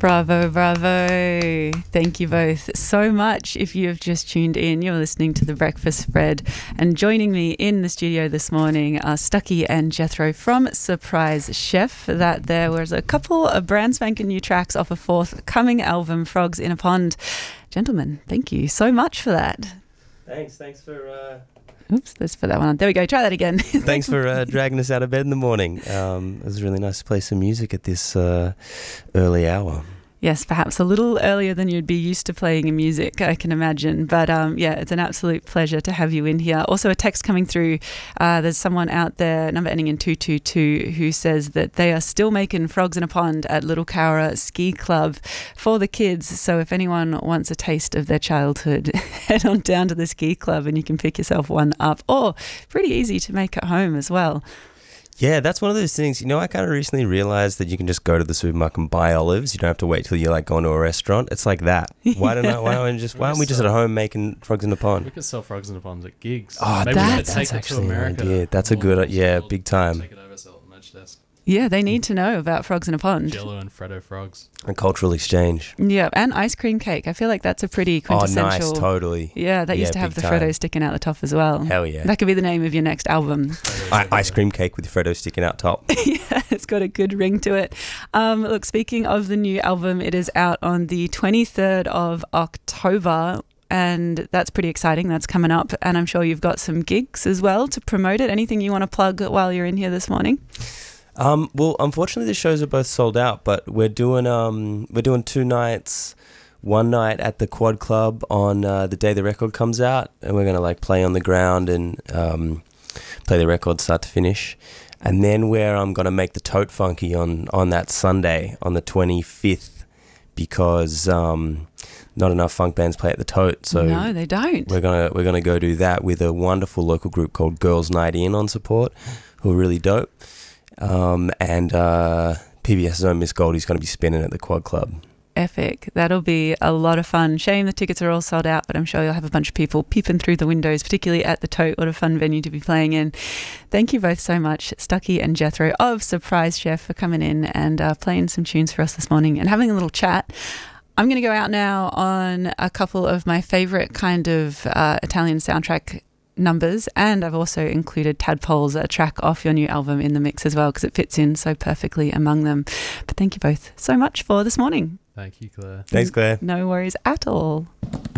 Bravo, bravo. Thank you both so much. If you have just tuned in, you're listening to The Breakfast Spread, and joining me in the studio this morning are Stuckey and Jethro from Surprise Chef. That there was a couple of brand spanking new tracks off a forthcoming album, Frogs in a Pond. Gentlemen, thank you so much for that. Thanks for... Oops, let's put that one on. There we go. Try that again. Thanks for dragging us out of bed in the morning. It was really nice to play some music at this early hour. Yes, perhaps a little earlier than you'd be used to playing in music, I can imagine. But yeah, it's an absolute pleasure to have you in here. Also, a text coming through. There's someone out there, number ending in 222, who says that they are still making Frogs in a Pond at Little Cowra Ski Club for the kids. So if anyone wants a taste of their childhood, head on down to the ski club and you can pick yourself one up. Or pretty easy to make at home as well. Yeah, that's one of those things. You know, I kind of recently realized that you can just go to the supermarket and buy olives. You don't have to wait till you're like going to a restaurant. It's like that. Why aren't we just at home making Frogs in a Pond? We could sell Frogs in a Pond at gigs. Oh, maybe that's take it to America. An idea. That's a good, big time. Take it over, sell it on Merch Desk. Yeah, they need to know about Frogs in a Pond. Jello and Freddo frogs. A cultural exchange. Yeah, and ice cream cake. I feel like that's a pretty quintessential. Oh, nice, totally. Yeah, that used to have the time. Freddo sticking out the top as well. Hell yeah. That could be the name of your next album. Ice cream cake with Freddo sticking out top. Yeah, it's got a good ring to it. Look, speaking of the new album, it is out on the 23rd of October. And that's pretty exciting. That's coming up. And I'm sure you've got some gigs as well to promote it. Anything you want to plug while you're in here this morning? Well, unfortunately, the shows are both sold out, but we're doing 2 nights. One night at the Quad Club on the day the record comes out, and we're gonna play on the ground and play the record start to finish. And then where I'm gonna make the Tote Funky on that Sunday on the 25th, because not enough funk bands play at the Tote, so no, they don't. We're gonna go do that with a wonderful local group called Girls Night In on support, who are really dope. And PBS's own Miss Goldie's going to be spinning at the Quad Club. Epic. That'll be a lot of fun. Shame the tickets are all sold out, but I'm sure you'll have a bunch of people peeping through the windows, particularly at the Tote. What a fun venue to be playing in. Thank you both so much, Stuckey and Jethro of Surprise Chef, for coming in and playing some tunes for us this morning and having a little chat. I'm going to go out now on a couple of my favourite kind of Italian soundtrack numbers, and I've also included Tadpoles, a track off your new album, in the mix as well, because it fits in so perfectly among them. But thank you both so much for this morning. Thank you, Claire. Thanks, Claire. No worries at all.